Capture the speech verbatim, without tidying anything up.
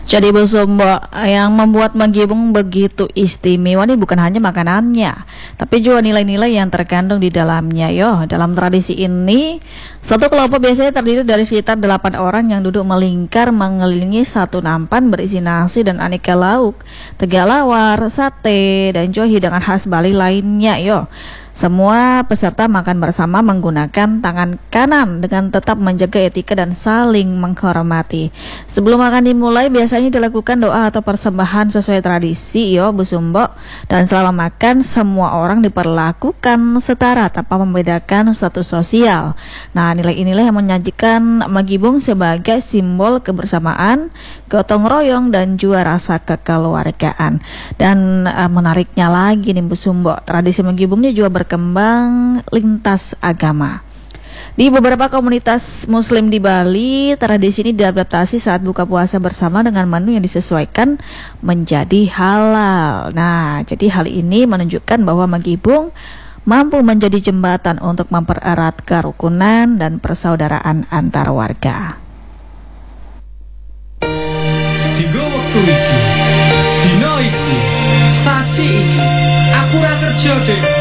Jadi Bu Sumbo, yang membuat Magibung begitu istimewa nih bukan hanya makanannya, tapi juga nilai-nilai yang terkandung di dalamnya. Yo, dalam tradisi ini, satu kelompok biasanya terdiri dari sekitar delapan orang yang duduk melingkar mengelilingi satu nampan berisi nasi dan aneka lauk, tegalawar, sate, dan juga hidangan khas Bali lainnya. Yo, semua peserta makan bersama menggunakan tangan kanan dengan tetap menjaga etika dan saling menghormati. Sebelum makan dimulai, biasanya dilakukan doa atau persembahan sesuai tradisi, yo Bu Sumbo. Dan selama makan, semua orang diperlakukan setara tanpa membedakan status sosial. Nah, nilai inilah yang menyajikan Magibung sebagai simbol kebersamaan, gotong royong, dan juga rasa kekeluargaan. Dan uh, menariknya lagi nih Bu Sumbo, tradisi Magibungnya juga berkembang lintas agama. Di beberapa komunitas muslim di Bali, tradisi ini diadaptasi saat buka puasa bersama dengan menu yang disesuaikan menjadi halal. Nah, jadi hal ini menunjukkan bahwa Magibung mampu menjadi jembatan untuk mempererat kerukunan dan persaudaraan antar warga. Tiga waktu iki, dina iki, sasi iki, aku ra kerja dek.